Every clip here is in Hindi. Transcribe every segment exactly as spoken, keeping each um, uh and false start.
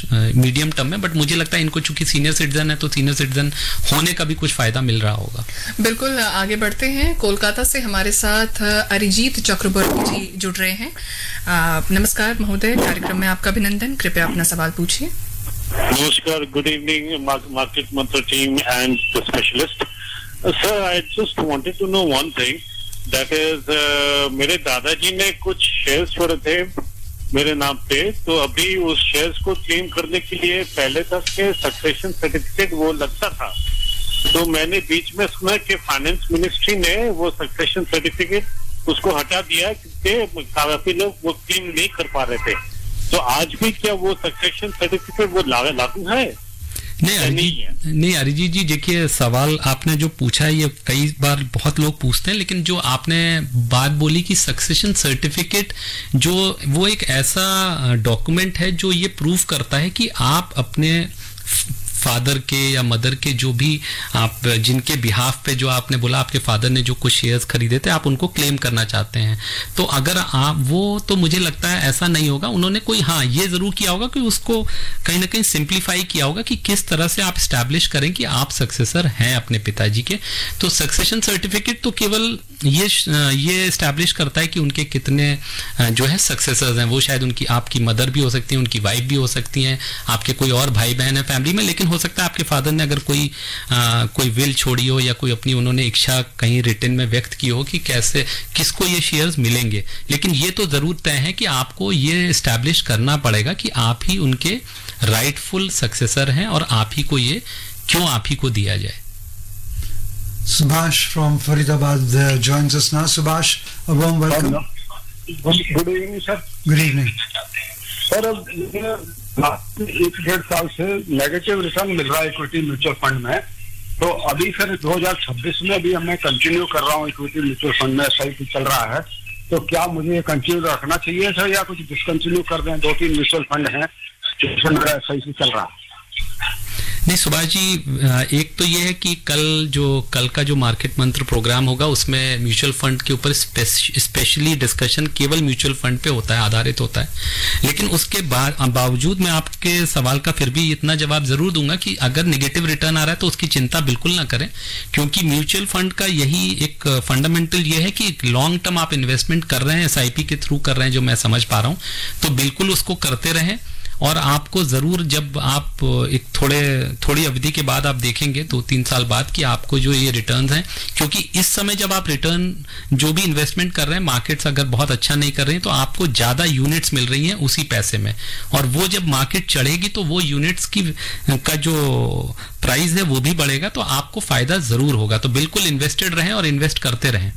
मीडियम टर्म में, बट मुझे लगता है इनको चूंकि सीनियर सिटीजन है तो सीनियर सिटीजन होने का भी कुछ फायदा मिल रहा होगा। बिल्कुल, आगे बढ़ते हैं। कोलकाता से हमारे साथ अरिजीत चक्रवर्ती जी जुड़ रहे हैं। आ, नमस्कार महोदय, कार्यक्रम में आपका अभिनंदन। कृपया अपना सवाल पूछिए। नमस्कार, गुड इवनिंग मार्केट मंत्र team and the specialist. Sir, I just wanted to know one thing, that is मेरे दादाजी ने कुछ शेयर्स छोड़े थे मेरे नाम पे, तो अभी उस शेयर्स को क्लेम करने के लिए पहले तक के सक्सेशन सर्टिफिकेट वो लगता था, तो मैंने बीच में सुना कि फाइनेंस मिनिस्ट्री ने वो सक्सेशन सर्टिफिकेट उसको हटा दिया क्योंकि काफी लोग वो क्लेम नहीं कर पा रहे थे। तो आज भी क्या वो सक्सेशन सर्टिफिकेट वो लागू है? नहीं अरिजीत नहीं अरिजीत जी, देखिए सवाल आपने जो पूछा है ये कई बार बहुत लोग पूछते हैं,लेकिन जो आपने बात बोली कि सक्सेशन सर्टिफिकेट जो वो एक ऐसा डॉक्यूमेंट है जो ये प्रूव करता है कि आप अपने फादर के या मदर के जो भी आप जिनके बिहाफ पे जो आपने बोला आपके फादर ने जो कुछ शेयर्स खरीदे थे आप उनको क्लेम करना चाहते हैं, तो अगर आप वो तो मुझे लगता है ऐसा नहीं होगा। उन्होंने कोई हाँ ये जरूर किया होगा कि उसको कहीं ना कहीं सिंप्लीफाई किया होगा कि किस तरह से आप स्टैब्लिश करें कि आप सक्सेसर हैं अपने पिताजी के। तो सक्सेशन सर्टिफिकेट तो केवल ये ये स्टैब्लिश करता है कि उनके कितने जो है सक्सेसर्स हैं। वो शायद उनकी आपकी मदर भी हो सकती है, उनकी वाइफ भी हो सकती हैं, आपके कोई और भाई बहन है फैमिली में, लेकिन हो सकता है आपके फादर ने अगर कोई आ, कोई विल छोड़ी हो या कोई अपनी उन्होंने इच्छा कहीं रिटन में व्यक्त की हो कि कैसे किसको ये शेयर्स मिलेंगे। लेकिन ये तो जरूर तय है कि आपको ये स्टैब्लिश करना पड़ेगा कि आप ही उनके राइटफुल सक्सेसर हैं और आप ही को ये क्यों आप ही को दिया जाए। Subhash from Faridabad uh, joins us now. Subhash, a warm welcome. Good evening, sir. Good evening. Sir, अब एक डेढ़ साल से नेगेटिव रिटर्न मिल रहा है इक्विटी म्यूचुअल फंड में, तो अभी फिर दो हज़ार छब्बीस में भी मैं कंटिन्यू कर रहा हूँ इक्विटी म्यूचुअल फंड में, सही चल रहा है, तो क्या मुझे ये कंटिन्यू रखना चाहिए सर या कुछ डिसकंटिन्यू कर दें? दो तीन म्यूचुअल फंड हैं जिसमें मेरा सही से चल रहा है। नहीं सुभाष जी, एक तो ये है कि कल जो कल का जो मार्केट मंत्र प्रोग्राम होगा उसमें म्यूचुअल फंड के ऊपर स्पेशली डिस्कशन केवल म्यूचुअल फंड पे होता है, आधारित होता है। लेकिन उसके बाद बावजूद मैं आपके सवाल का फिर भी इतना जवाब जरूर दूंगा कि अगर नेगेटिव रिटर्न आ रहा है तो उसकी चिंता बिल्कुल ना करें, क्योंकि म्यूचुअल फंड का यही एक फंडामेंटल ये है कि लॉन्ग टर्म आप इन्वेस्टमेंट कर रहे हैं, एस आई पी के थ्रू कर रहे हैं, जो मैं समझ पा रहा हूँ, तो बिल्कुल उसको करते रहें। और आपको जरूर जब आप एक थोड़े थोड़ी अवधि के बाद आप देखेंगे दो तीन साल बाद कि आपको जो ये रिटर्न्स हैं, क्योंकि इस समय जब आप रिटर्न जो भी इन्वेस्टमेंट कर रहे हैं, मार्केट्स अगर बहुत अच्छा नहीं कर रहे हैं तो आपको ज्यादा यूनिट्स मिल रही हैं उसी पैसे में, और वो जब मार्केट चढ़ेगी तो वो यूनिट्स की का जो प्राइस है वो भी बढ़ेगा, तो आपको फायदा जरूर होगा। तो बिल्कुल इन्वेस्टेड रहें और इन्वेस्ट करते रहें।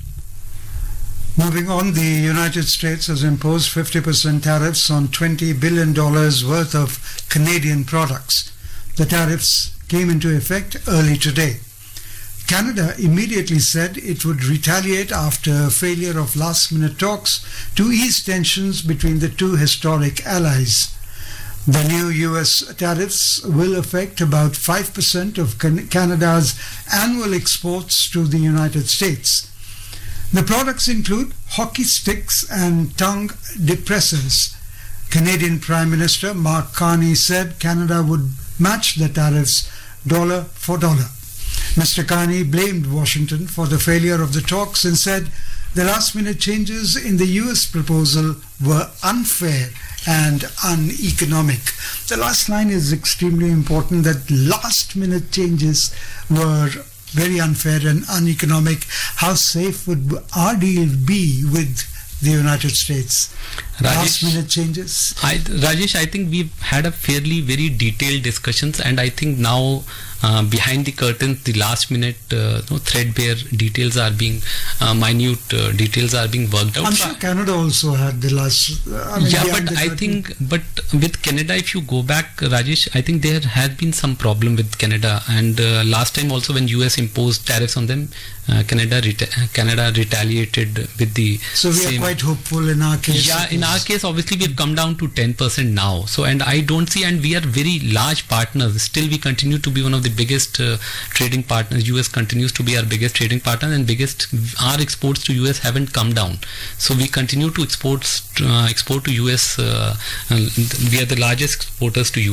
Moving on, the United States has imposed fifty percent tariffs on twenty billion dollars worth of Canadian products. The tariffs came into effect early today. Canada immediately said it would retaliate after failure of last-minute talks to ease tensions between the two historic allies. The new U S tariffs will affect about five percent of Canada's annual exports to the United States. The products include hockey sticks and tongue depressors. Canadian Prime Minister Mark Carney said Canada would match the tariffs dollar for dollar. Mister Carney blamed Washington for the failure of the talks and said the last-minute changes in the U S proposal were unfair and uneconomic. The last line is extremely important, that last-minute changes were very unfair and uneconomic. How safe would our deal be with the United States? Rajesh, last minute changes? I, Rajesh, I think we've had a fairly very detailed discussions, and I think now uh, behind the curtains the last minute uh, no, threadbare details are being uh, minute uh, details are being worked out. I'm sure Canada also had the last uh, I mean, yeah but I curtain. think but with Canada, if you go back, Rajesh, I think there has been some problem with Canada, and uh, last time also when U S imposed tariffs on them, uh, Canada reta- Canada retaliated with the so we same. are quite hopeful in our case. Yeah, in our case obviously we've come down to ten percent now, so and I don't see, and we are very large partners still. We continue to be one of the biggest uh, trading partners. U S continues to be our biggest trading partner, and biggest our exports to U S haven't come down, so we continue to export uh, export to U S. Uh, uh, we are the largest exporters to U S